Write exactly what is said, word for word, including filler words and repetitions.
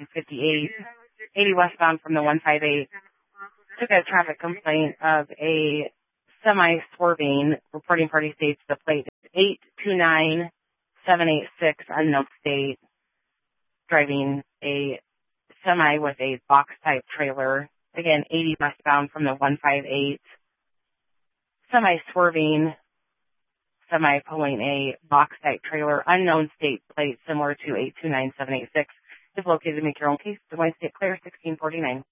fifty-eight, eighty westbound from the one five eight. Took a traffic complaint of a semi swerving. Reporting party states the plate is eight two nine seven eight six, unknown state, driving a semi with a box type trailer. Again, eighty westbound from the one five eight. Semi swerving, semi pulling a box type trailer, unknown state plate similar to eight two nine seven eight six. Is located. Make your own case. Des Moines State Clear, sixteen forty-nine.